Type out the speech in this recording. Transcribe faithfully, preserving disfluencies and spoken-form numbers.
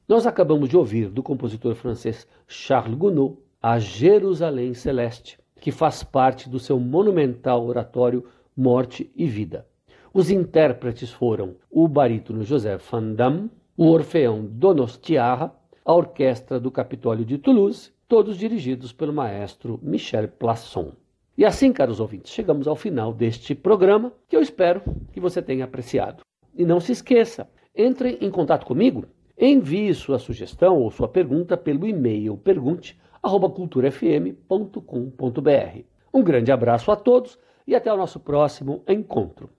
Nós acabamos de ouvir do compositor francês Charles Gounod a Jerusalém Celeste, que faz parte do seu monumental oratório Morte e Vida. Os intérpretes foram o barítono Joseph Van Damme, o orfeão Donostiarra, a orquestra do Capitólio de Toulouse, todos dirigidos pelo maestro Michel Plasson. E assim, caros ouvintes, chegamos ao final deste programa, que eu espero que você tenha apreciado. E não se esqueça, entre em contato comigo, envie sua sugestão ou sua pergunta pelo e-mail pergunte arroba cultura f m ponto com ponto b r. Um grande abraço a todos e até o nosso próximo encontro.